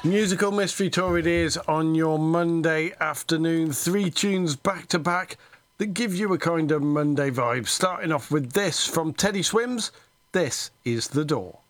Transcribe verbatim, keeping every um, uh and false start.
Musical Mystery Tour it is on your Monday afternoon. Three tunes back to back that give you a kind of Monday vibe. Starting off with this from Teddy Swims. This is The Door.